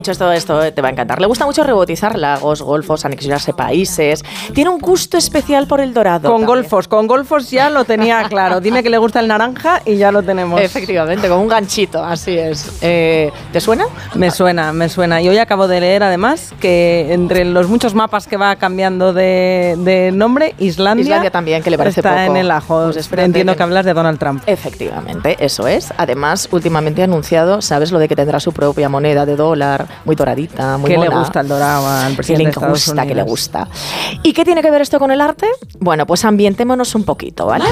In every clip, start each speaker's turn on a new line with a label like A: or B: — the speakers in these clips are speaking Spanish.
A: Todo esto te va a encantar. Le gusta mucho rebotizar lagos, golfos, anexionarse países. Tiene un gusto especial por el dorado.
B: Con golfos ya lo tenía claro. Dime que le gusta el naranja y ya lo tenemos.
A: Efectivamente, con un ganchito, así es. ¿Te suena?
B: Me suena. Y hoy acabo de leer además que entre los muchos mapas que va cambiando de nombre, Islandia
A: también, que le parece
B: está
A: poco.
B: En el ajo.
A: Pues
B: entiendo que hablas de Donald Trump.
A: Efectivamente, eso es. Además, últimamente ha anunciado, ¿sabes lo de que tendrá su propia moneda de dólar? Muy doradita, muy mona.
B: Que le gusta el dorado al presidente de Estados Unidos.
A: Que le gusta. ¿Y qué tiene que ver esto con el arte? Bueno, pues ambientémonos un poquito, ¿vale?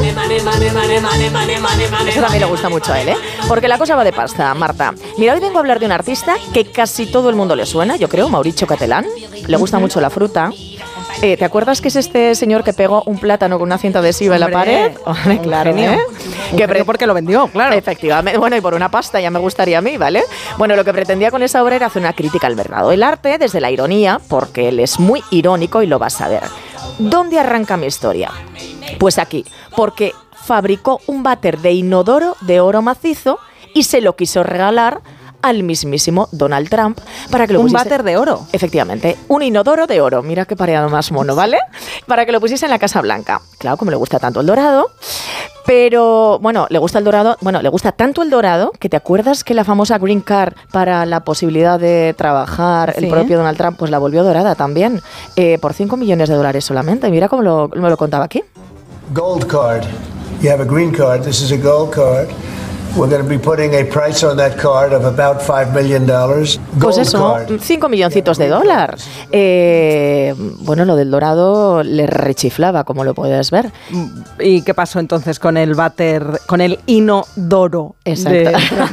A: Eso también le gusta mucho a él, ¿eh? Porque la cosa va de pasta, Marta. Mira, hoy vengo a hablar de un artista que casi todo el mundo le suena, yo creo, Mauricio Catalán. Le gusta mucho la fruta. ¿Te acuerdas que es este señor que pegó un plátano con una cinta adhesiva en la pared? Claro,
B: genio. Porque lo vendió, claro.
A: Efectivamente. Bueno, y por una pasta ya me gustaría a mí, ¿vale? Bueno, lo que pretendía con esa obra era hacer una crítica al verdadero el arte desde la ironía, porque él es muy irónico y lo vas a ver. ¿Dónde arranca mi historia? Pues aquí, porque fabricó un váter de inodoro de oro macizo y se lo quiso regalar al mismísimo Donald Trump para que lo pusiese...
B: ¿Un váter de oro?
A: Efectivamente, un inodoro de oro. Mira qué pareado más mono, ¿vale? Para que lo pusiese en la Casa Blanca. Claro, como le gusta tanto el dorado... Pero, bueno, le gusta tanto el dorado que te acuerdas que la famosa Green Card para la posibilidad de trabajar, ¿sí? El propio Donald Trump, pues la volvió dorada también, por $5 millones solamente. Mira cómo me lo contaba aquí.
C: Gold card. You have a green card. This is a gold card. We're going to be putting a price on that card of about $5 million.
A: Pues eso, $5 milloncitos. Bueno, lo del dorado le rechiflaba, como lo puedes ver.
B: ¿Y qué pasó entonces con el váter, con el inodoro?
A: Exacto.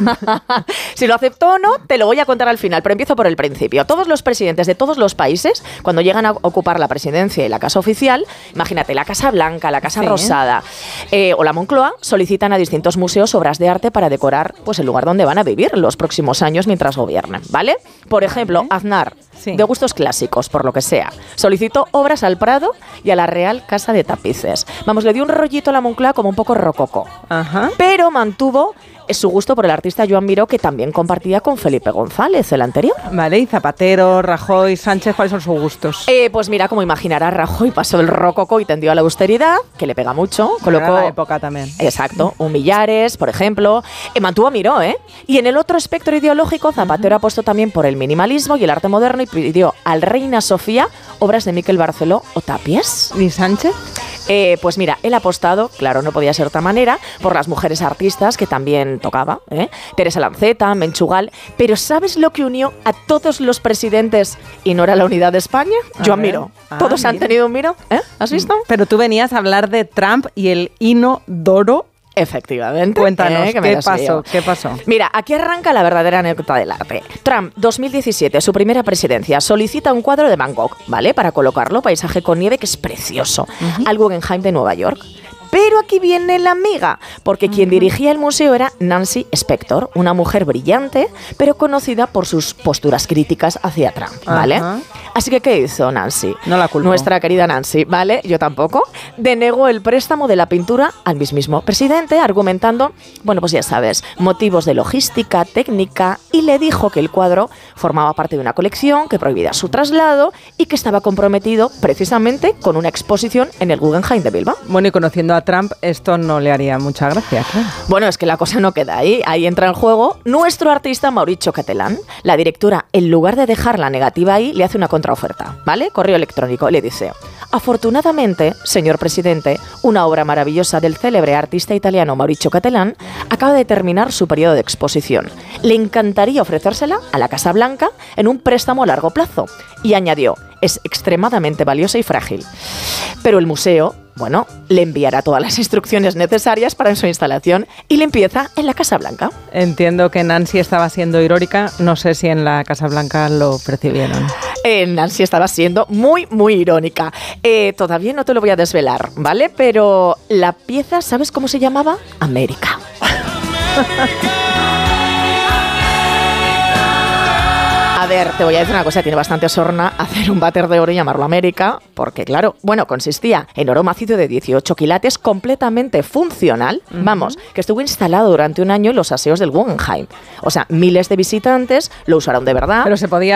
A: Si lo aceptó o no, te lo voy a contar al final, pero empiezo por el principio. Todos los presidentes de todos los países, cuando llegan a ocupar la presidencia y la Casa Oficial, imagínate, la Casa Blanca, la Casa Rosada o la Moncloa, solicitan a distintos museos obras de arte para decorar pues el lugar donde van a vivir los próximos años mientras gobiernan, ¿vale? Por ejemplo, Aznar, de gustos clásicos, por lo que sea, solicitó obras al Prado y a la Real Casa de Tapices. Vamos, le dio un rollito a la Moncloa como un poco rococó, pero mantuvo su gusto por el artista Joan Miró, que también compartía con Felipe González, el anterior.
B: Vale, y Zapatero, Rajoy, Sánchez, ¿cuáles son sus gustos?
A: Pues mira, como imaginarás, Rajoy pasó del rococó y tendió a la austeridad, que le pega mucho. Colocó
B: la época también.
A: Exacto, un Millares, por ejemplo. Mantuvo a Miró, ¿eh? Y en el otro espectro ideológico, Zapatero apostó también por el minimalismo y el arte moderno y pidió al Reina Sofía obras de Miquel Barceló o Tapies.
B: ¿Y Sánchez?
A: Pues mira, él ha apostado, claro, no podía ser de otra manera, por las mujeres artistas que también tocaba, Teresa Lanceta, Menchugal, pero ¿sabes lo que unió a todos los presidentes y no era la unidad de España? Joan Miró. Todos han tenido un Miró, ¿has visto?
B: Pero tú venías a hablar de Trump y el inodoro.
A: Efectivamente.
B: Cuéntanos, ¿qué pasó?
A: Mira, aquí arranca la verdadera anécdota del arte. Trump, 2017, su primera presidencia, solicita un cuadro de Van Gogh, ¿vale? Para colocarlo, paisaje con nieve, que es precioso, al Guggenheim de Nueva York. Pero aquí viene la amiga, porque quien dirigía el museo era Nancy Spector, una mujer brillante, pero conocida por sus posturas críticas hacia Trump, ¿vale? Así que, ¿qué hizo Nancy?
B: No la culpo.
A: Nuestra querida Nancy, ¿vale? Yo tampoco. Denegó el préstamo de la pintura al mismísimo presidente, argumentando, bueno, pues ya sabes, motivos de logística, técnica, y le dijo que el cuadro formaba parte de una colección, que prohibía su traslado y que estaba comprometido precisamente con una exposición en el Guggenheim de Bilbao.
B: Bueno, y conociendo a Trump, esto no le haría mucha gracia, claro.
A: Bueno, es que la cosa no queda ahí. Ahí entra en juego nuestro artista Mauricio Catalán. La directora, en lugar de dejar la negativa ahí, le hace una contraoferta, ¿vale? Correo electrónico. Le dice: afortunadamente, señor presidente, una obra maravillosa del célebre artista italiano Mauricio Catalán acaba de terminar su periodo de exposición. Le encantaría ofrecérsela a la Casa Blanca en un préstamo a largo plazo. Y añadió: es extremadamente valiosa y frágil. Pero el museo, bueno, le enviará todas las instrucciones necesarias para su instalación y le empieza en la Casa Blanca.
B: Entiendo que Nancy estaba siendo irónica, no sé si en la Casa Blanca lo percibieron.
A: Nancy estaba siendo muy, muy irónica. Todavía no te lo voy a desvelar, ¿vale? Pero la pieza, ¿sabes cómo se llamaba? América. A ver, te voy a decir una cosa, tiene bastante sorna hacer un váter de oro y llamarlo América, porque claro, bueno, consistía en oro macizo de 18 quilates completamente funcional, vamos, que estuvo instalado durante un año en los aseos del Guggenheim. O sea, miles de visitantes lo usaron de verdad.
B: Pero se podía